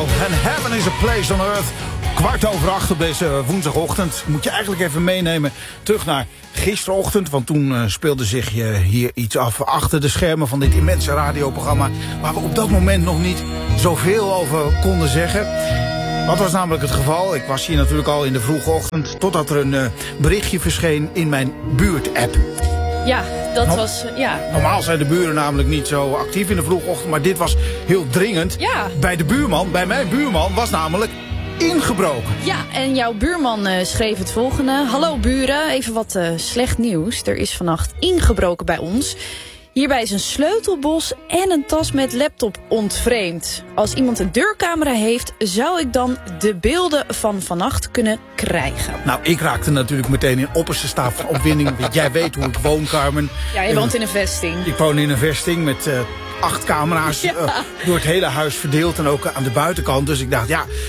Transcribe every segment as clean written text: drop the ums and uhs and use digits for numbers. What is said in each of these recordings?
En Heaven is a Place on Earth. 7:15 op deze woensdagochtend. Moet je eigenlijk even meenemen terug naar gisterochtend. Want toen speelde zich hier iets af achter de schermen van dit immense radioprogramma. Waar we op dat moment nog niet zoveel over konden zeggen. Dat was namelijk het geval. Ik was hier natuurlijk al in de vroege ochtend. Totdat er een berichtje verscheen in mijn buurt-app. Ja, dat was... Ja. Normaal zijn de buren namelijk niet zo actief in de vroege ochtend. Maar dit was heel dringend. Ja. Bij mijn buurman was namelijk ingebroken. Ja, en jouw buurman schreef het volgende. Hallo buren, even wat slecht nieuws. Er is vannacht ingebroken bij ons. Hierbij is een sleutelbos en een tas met laptop ontvreemd. Als iemand een deurcamera heeft, zou ik dan de beelden van vannacht kunnen krijgen. Nou, ik raakte natuurlijk meteen in opperste staat van opwinding. Want jij weet hoe ik woon, Carmen. Ja, je woont in een vesting. Ik woon in een vesting met 8 camera's door het hele huis verdeeld. En ook aan de buitenkant. Dus ik dacht,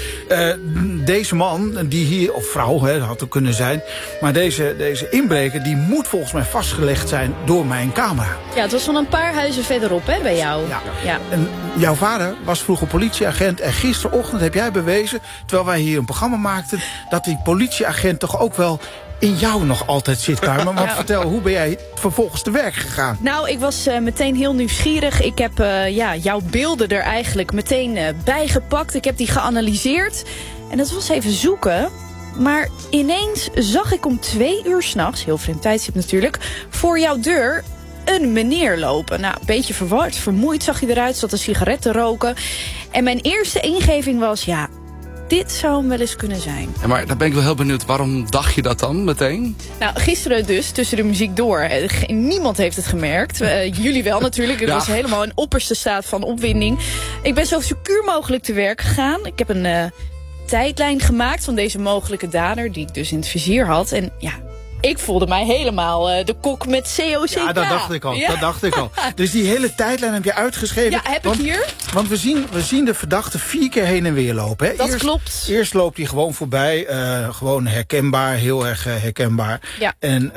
deze man, die hier, of vrouw, dat had ook kunnen zijn. Maar deze inbreker, die moet volgens mij vastgelegd zijn door mijn camera. Ja, het was van een paar huizen verderop, hè, bij jou. Ja. En jouw vader was vroeger politieagent. En gisterochtend heb jij bewezen, terwijl wij hier een programma maakten, dat die politieagent toch ook wel in jou nog altijd zit, Carmen. Maar vertel, hoe ben jij vervolgens te werk gegaan? Nou, ik was meteen heel nieuwsgierig. Ik heb jouw beelden er eigenlijk meteen bijgepakt. Ik heb die geanalyseerd. En dat was even zoeken. Maar ineens zag ik om 2 uur 's nachts, heel vreemd tijdstip natuurlijk, voor jouw deur een meneer lopen. Nou, een beetje verward, vermoeid zag hij eruit, zat een sigaret te roken. En mijn eerste ingeving was, dit zou hem wel eens kunnen zijn. Ja, maar daar ben ik wel heel benieuwd. Waarom dacht je dat dan meteen? Nou, gisteren dus, tussen de muziek door. Niemand heeft het gemerkt. Jullie wel natuurlijk. Het was helemaal een opperste staat van opwinding. Ik ben zo secuur mogelijk te werk gegaan. Ik heb een tijdlijn gemaakt van deze mogelijke dader, die ik dus in het vizier had. En ik voelde mij helemaal de kok met COCK. Ja, dat dacht ik al. Dus die hele tijdlijn heb je uitgeschreven. Ja, heb ik hier. Want we zien de verdachte 4 keer heen en weer lopen. Hè? Dat klopt. Eerst loopt hij gewoon voorbij. Gewoon herkenbaar, heel erg herkenbaar. Ja. En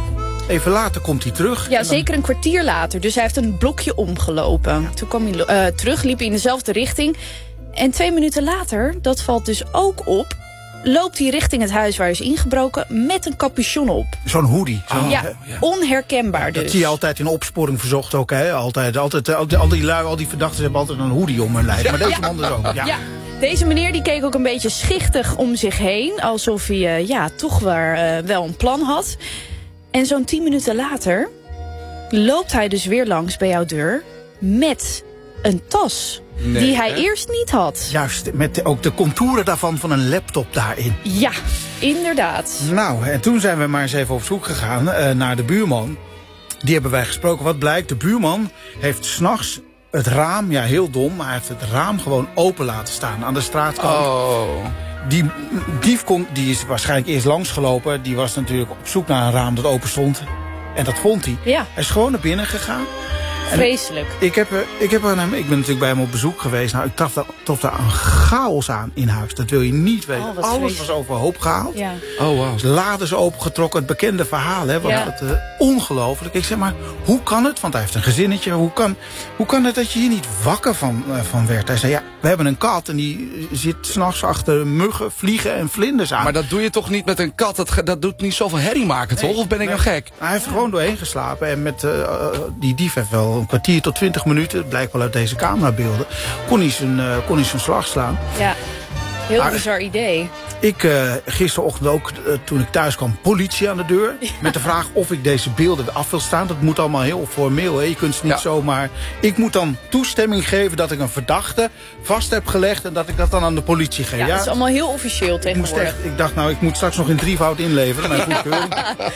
even later komt hij terug. Ja, zeker een kwartier later. Dus hij heeft een blokje omgelopen. Ja. Toen kwam hij terug, liep hij in dezelfde richting. En 2 minuten later, dat valt dus ook op, loopt hij richting het huis waar hij is ingebroken met een capuchon op. Zo'n hoodie. Onherkenbaar dus. Dat zie je altijd in Opsporing Verzocht ook. Hè? Altijd al die lui, al die verdachten hebben altijd een hoodie om hun lijf. Maar deze man dus ook. Ja. Deze meneer die keek ook een beetje schichtig om zich heen. Alsof hij toch wel een plan had. En zo'n 10 minuten later loopt hij dus weer langs bij jouw deur met een tas. Nee, die hij eerst niet had. Juist, met ook de contouren daarvan van een laptop daarin. Ja, inderdaad. Nou, en toen zijn we maar eens even op zoek gegaan naar de buurman. Die hebben wij gesproken. Wat blijkt, de buurman heeft 's nachts het raam, heel dom, maar hij heeft het raam gewoon open laten staan aan de straatkant. Oh. Die dief die is waarschijnlijk eerst langsgelopen. Die was natuurlijk op zoek naar een raam dat open stond. En dat vond hij. Ja. Hij is gewoon naar binnen gegaan. Vreselijk. Ik ben natuurlijk bij hem op bezoek geweest. Nou, ik trof daar een chaos aan in huis. Dat wil je niet weten. Alles was overhoop gehaald. Ja. Oh, wow. Lades opengetrokken. Het bekende verhaal. Hè, ongelooflijk. Ik zeg maar, hoe kan het? Want hij heeft een gezinnetje. Hoe kan het dat je hier niet wakker van werd? Hij zei, we hebben een kat. En die zit 's nachts achter muggen, vliegen en vlinders aan. Maar dat doe je toch niet met een kat? Dat doet niet zoveel herrie maken, toch? Of ben ik nou gek? Hij heeft er gewoon doorheen geslapen. En met die dief heeft wel een kwartier tot 20 minuten, het blijkt wel uit deze camerabeelden, kon hij zijn slag slaan. Ja, heel bizar idee. Ik gisterochtend ook, toen ik thuis kwam, politie aan de deur. Met de vraag of ik deze beelden af wil staan. Dat moet allemaal heel formeel. Hè? Je kunt ze niet zomaar. Ik moet dan toestemming geven dat ik een verdachte vast heb gelegd. En dat ik dat dan aan de politie geef. Ja, dat is allemaal heel officieel tegenwoordig. Ik dacht, ik moet straks nog in 3-voud inleveren. Mijn goedkeuring.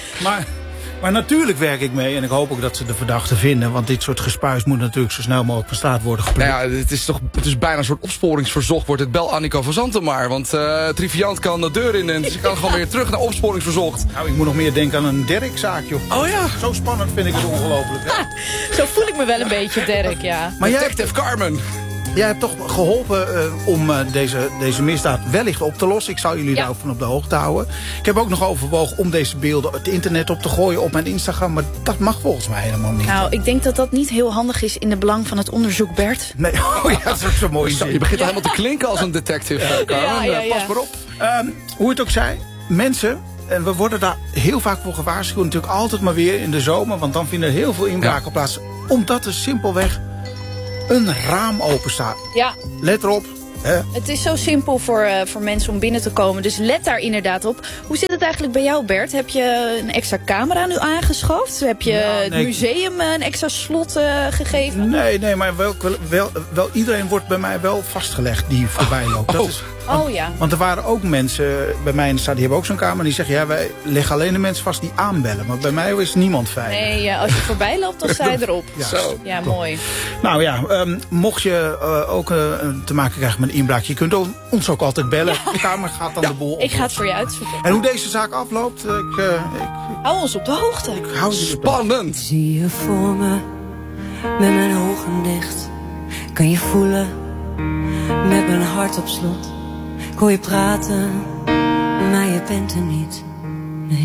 Maar natuurlijk werk ik mee en ik hoop ook dat ze de verdachte vinden. Want dit soort gespuis moet natuurlijk zo snel mogelijk van straat worden geplukt. Nou ja, het is bijna een soort opsporingsverzocht wordt het. Bel Annico van Zanten maar. Want Triviant kan de deur in en ze kan gewoon weer terug naar opsporingsverzocht. Nou, ik moet nog meer denken aan een Derek-zaak, joh. Oh ja. Zo spannend vind ik het ongelooflijk. Zo voel ik me wel een beetje, Derek, ja. Maar Detective Carmen. jij hebt toch geholpen om deze misdaad wellicht op te lossen. Ik zal jullie daarvan op de hoogte houden. Ik heb ook nog overwogen om deze beelden het internet op te gooien op mijn Instagram. Maar dat mag volgens mij helemaal niet. Nou, ik denk dat dat niet heel handig is in de belang van het onderzoek, Bert. Nee, ja, dat is ook zo mooi. Je begint al helemaal te klinken als een detective. Pas maar op. Hoe het ook zij, mensen... En we worden daar heel vaak voor gewaarschuwd. Natuurlijk altijd maar weer in de zomer. Want dan vinden er heel veel inbraken plaats. Omdat er simpelweg een raam open staat. Ja. Let erop. Hè? Het is zo simpel voor mensen om binnen te komen. Dus let daar inderdaad op. Hoe zit het eigenlijk bij jou, Bert? Heb je een extra camera nu aangeschaft? Heb je het museum een extra slot gegeven? Nee, maar wel iedereen wordt bij mij wel vastgelegd die voorbij loopt. Dat is, want er waren ook mensen bij mij in de stad, die hebben ook zo'n camera. Die zeggen, wij leggen alleen de mensen vast die aanbellen. Maar bij mij is niemand veilig. Nee, als je voorbij loopt, dan sta je erop. Ja, mooi. Nou ja, mocht je ook te maken krijgen met een inbraak, je kunt ons ook altijd bellen. De kamer gaat dan de boel op. Ik ga het voor je uitzoeken. En hoe deze zaak afloopt, hou ons op de hoogte. Spannend. Ik zie je voor me, met mijn ogen dicht. Kan je voelen, met mijn hart op slot. Ik hoor je praten, maar je bent er niet.